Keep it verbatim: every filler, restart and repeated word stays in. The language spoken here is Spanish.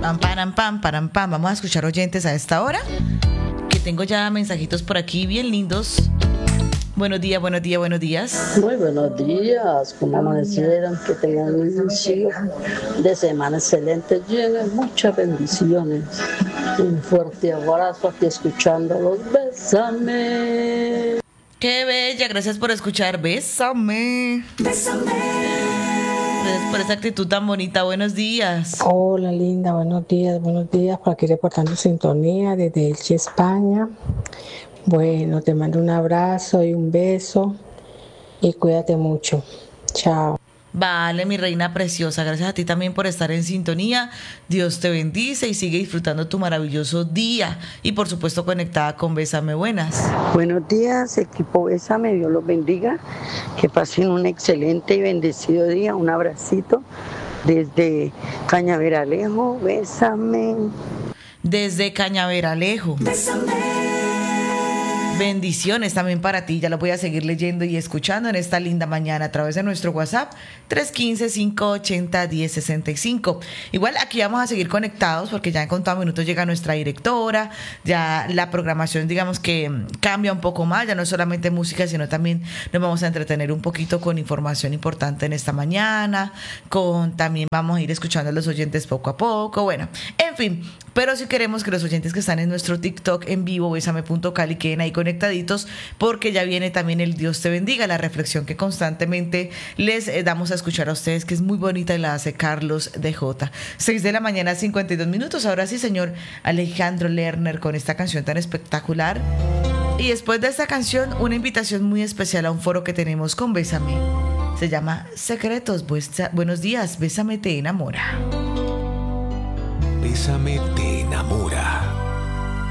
Pam, pam, pam, pam, pam. Vamos a escuchar oyentes a esta hora, que tengo ya mensajitos por aquí bien lindos. Buenos días, buenos días, buenos días. Muy buenos días, ¿cómo amanecieron? Que tengan un inicio de semana excelente, lleno de muchas bendiciones. Un fuerte abrazo aquí escuchándolos. Bésame. Qué bella, gracias por escuchar. Bésame. Bésame. Gracias por esa actitud tan bonita. Buenos días. Hola, linda, buenos días, buenos días. Por aquí reportando sintonía desde Elche, España. Bueno, te mando un abrazo y un beso y cuídate mucho. Chao. Vale, mi reina preciosa, gracias a ti también por estar en sintonía. Dios te bendice y sigue disfrutando tu maravilloso día. Y por supuesto conectada con Bésame. Buenas. Buenos días, equipo Bésame, Dios los bendiga. Que pasen un excelente y bendecido día. Un abracito desde Cañaveralejo. Bésame. Desde Cañaveralejo. Bésame. Bendiciones también para ti, ya lo voy a seguir leyendo y escuchando en esta linda mañana a través de nuestro WhatsApp tres uno cinco, cinco ocho cero, uno cero seis cinco. Igual aquí vamos a seguir conectados porque ya en contados minutos llega nuestra directora, ya la programación digamos que cambia un poco más, ya no es solamente música, sino también nos vamos a entretener un poquito con información importante en esta mañana, con también vamos a ir escuchando a los oyentes poco a poco, bueno, en fin, pero si queremos que los oyentes que están en nuestro TikTok en vivo, bésame punto cali, queden ahí conectaditos porque ya viene también el Dios te bendiga, la reflexión que constantemente les eh, damos a escuchar a ustedes, que es muy bonita y la hace Carlos D J. seis de la mañana, cincuenta y dos minutos. Ahora sí, señor Alejandro Lerner, con esta canción tan espectacular. Y después de esta canción, una invitación muy especial a un foro que tenemos con Bésame. Se llama Secretos. Buenos días, Bésame te enamora. Bésame te enamora.